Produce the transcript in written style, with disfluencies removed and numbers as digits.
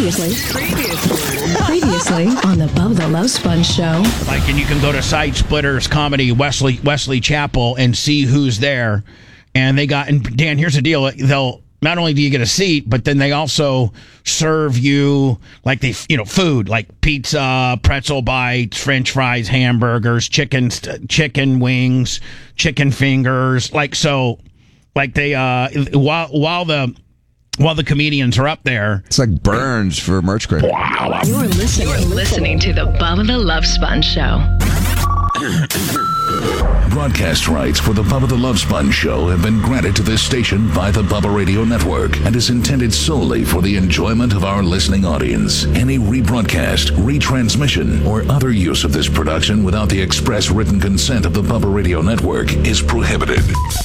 Previously on the Bubba the Love Sponge Show. Like, and you can go to Side Splitters Comedy Wesley Chapel and see who's there. And they got, and Dan, here's the deal. They'll, not only do you get a seat, but then they also serve you like food like pizza, pretzel bites, French fries, hamburgers, chicken wings, chicken fingers. Like, so, like they while the comedians are up there, it's like Burns for Merch Crate. You're listening to the Bubba the Love Sponge Show. Broadcast rights for the Bubba the Love Sponge Show have been granted to this station by the Bubba Radio Network and is intended solely for the enjoyment of our listening audience. Any rebroadcast, retransmission, or other use of this production without the express written consent of the Bubba Radio Network is prohibited.